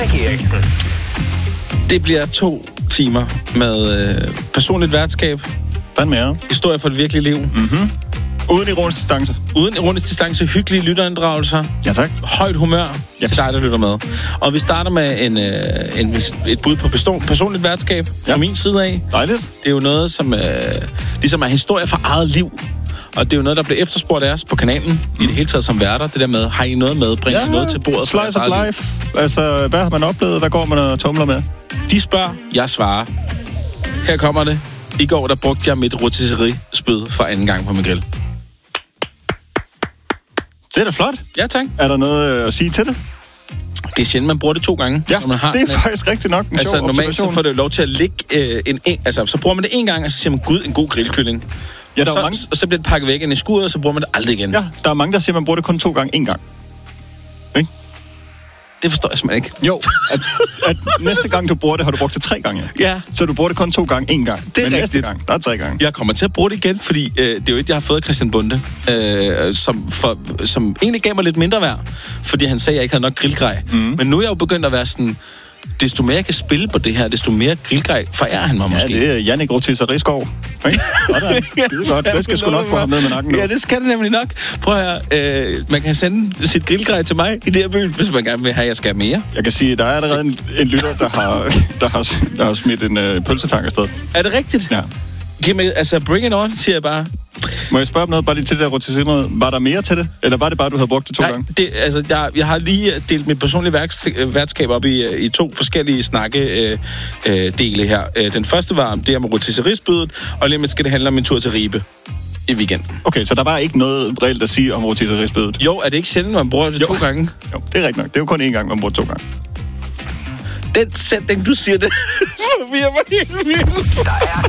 Eriksen. Det bliver 2 timer med personligt værtskab. Den mere. Historie for det virkelige liv. Mhm. Uden ironisk distance. Uden ironisk distance, hyggelige lytterinddragelser. Ja, tak. Højt humør til dig, der lytter med. Og vi starter med et bud på personligt værtskab fra min side af. Dejligt. Det er jo noget, som ligesom er historie fra eget liv. Og det er jo noget, der bliver efterspurgt af os på kanalen. I det hele taget som værter. Det der med, har I noget med? Bringer I noget til bordet? Slice of life. Altså, hvad har man oplevet? Hvad går man og tumler med? De spørger, jeg svarer. Her kommer det. I går, der brugte jeg mit rotisserie-spyd for anden gang på min grill. Det er da flot. Ja, tak. Er der noget at sige til det? Det er sjældent, man bruger det 2 gange. Ja, når man har det er faktisk rigtig nok en sjov normalt observation. så får det jo lov til at ligge så bruger man det 1 gang, og så siger man, gud, en god grillkylling. Ja, og så bliver det pakket væk ind i skuret, og så bruger man det aldrig igen. Ja, der er mange, der siger, at man bruger det kun 2 gange 1 gang. Ikke? Det forstår jeg simpelthen ikke. Jo, at næste gang, du bruger det, har du brugt det 3 gange. Ja. Så du bruger det kun 2 gange 1 gang. Det er men rigtigt. Næste gang, der er 3 gange. Jeg kommer til at bruge det igen, fordi det er jo et, jeg har fået af Christian Bunde, som egentlig gav mig lidt mindre værd, fordi han sagde, at jeg ikke havde nok grillgrej. Men nu er jeg jo begyndt at være sådan, desto mere jeg kan spille på det her, desto mere grillgrej forærer han mig måske. Ja, det er Jannik Rotisserie-skov. Sådan. Skide godt. Det skal sgu nok få ham ned med nakken nu. Ja, det skal det nemlig nok. Prøv at høre, man kan sende sit grillgrej til mig i det her byen, hvis man gerne vil have, at jeg skal have mere. Jeg kan sige, at der er allerede en lytter, der har smidt en pølsetang afsted. Er det rigtigt? Ja. Bring it on, siger jeg bare. Må jeg spørge om noget, bare lige til det der rotisserie? Var der mere til det? Eller var det bare, du havde brugt det 2 gange? Jeg har lige delt mit personlige værtskab op i 2 forskellige dele her. Den første var om det her med rotisserie-spydet, og lige med skal det handle om en tur til Ribe i weekenden. Okay, så der var ikke noget reelt at sige om rotisserie-spydet? Jo, er det ikke sjældent, man bruger det 2 gange? Jo, det er rigtigt nok. Det er jo kun 1 gang, man bruger 2 gange. Den sætning, du siger det, forvirrer mig helt vildt. Der er